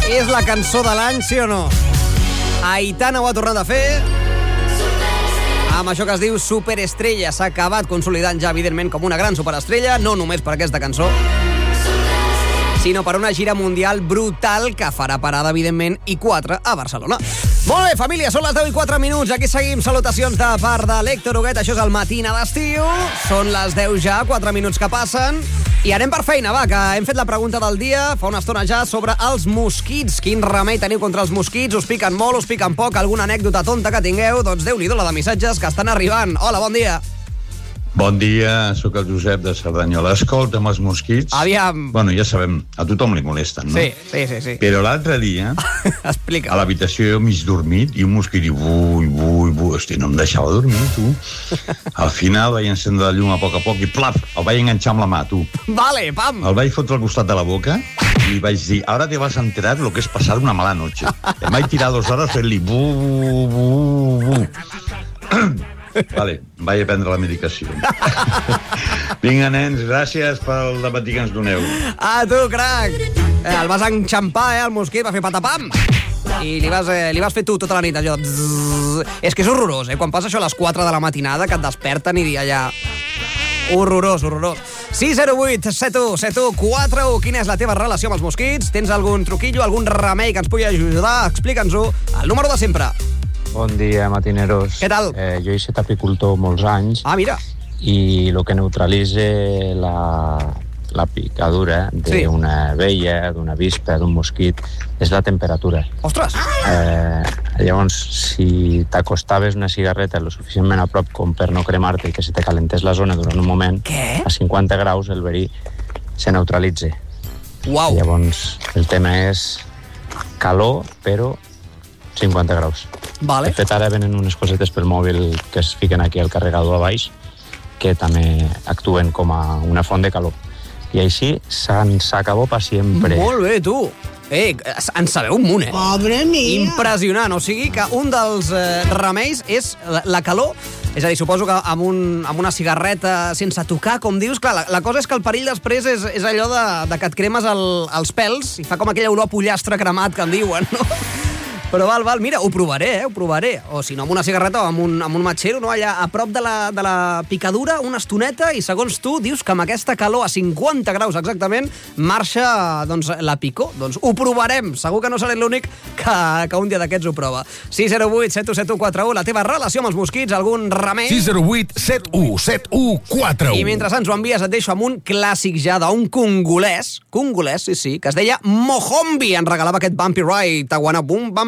És la cançó de l'any, sí o no? Aitana ho ha tornat a fer amb això que es diu Superestrella. S'ha acabat consolidant ja, evidentment, com una gran superestrella, no només per aquesta cançó, sinó per una gira mundial brutal que farà parada, evidentment, i 4 a Barcelona. Molt bé, família, són les 10 i 4 minuts. Aquí seguim. Salutacions de part de l'Héctor Huguet. Això és el Matina d'Estiu. Són les 10 ja, 4 minuts que passen. I anem per feina, va, que hem fet la pregunta del dia fa una estona ja sobre els mosquits. Quin remei teniu contra els mosquits? Us piquen molt, us piquen poc? Alguna anècdota tonta que tingueu? Doncs Déu-n'hi-do la de missatges que estan arribant. Hola, bon dia. Bon dia, sóc el Josep de Cerdanyola. Escolta, amb els mosquits... Aviam. Bueno, ja sabem, a tothom li molesten, no? Sí. Però l'altre dia, explica, a l'habitació jo mig dormit, i un mosquit diu, bui. Hosti, no em deixava dormir, tu. Al final vaig encendre la llum a poc i plaf, el vaig enganxar amb la mà, tu. Vale, pam. El vaig fotre al costat de la boca i vaig dir, ara te vas a enterar lo que és passar una mala noche. Em vaig tirar 2 hores fent-li bu. Vale, vaig a prendre la medicació. Vinga, nens, gràcies pel dematí que ens doneu. A tu, crac! El vas enxampar, el mosquit, va fer patapam! I li vas fer tu tota la nit, allò... És que és horrorós, quan passa això a les 4 de la matinada, que et desperten i allà... Horrorós. 608 7171 41. Quina és la teva relació amb els mosquits? Tens algun truquillo, algun remei que ens pugui ajudar? Explica'ns-ho. El número de sempre. Bon dia, matineros. Què tal? Jo he estat apicultor molts anys. Ah, mira. I el que neutralitza la picadura d'una abella, d'una avispa, d'un mosquit, és la temperatura. Ostres! Llavors, si t'acostaves una cigarreta lo suficientment a prop com per no cremar-te i que se te calentés la zona durant un moment, a 50 graus el verí se neutralitza. Uau! Llavors, el tema és calor, però 50 graus. Vale. De fet, ara venen unes cosetes pel mòbil que es fiquen aquí al carregador a baix que també actuen com a una font de calor. I així se'ns acabó per sempre. Molt bé, tu. En sabeu un munt, Pobre mia. Impressionant. O sigui que un dels remeis és la calor. És a dir, suposo que amb una cigarreta sense tocar, com dius, clar, la cosa és que el perill després és allò de que et cremes els pèls i fa com aquella olor a pollastre cremat que en diuen, no? Però val, mira, ho provaré, ho provaré. O si no, amb una cigarreta o amb un matxero, no? Allà a prop de la picadura, una estoneta, i segons tu dius que amb aquesta calor a 50 graus exactament marxa, doncs, la picor. Doncs ho provarem. Segur que no seré l'únic que un dia d'aquests ho prova. 608 717141, la teva relació amb els mosquits, algun remei? 608 717141. I mentre ens ho envies et deixo amb un clàssic ja d'un congolès, sí, que es deia Mohombi. Ens regalava aquest Bumpy Ride, Tawana Boom Bam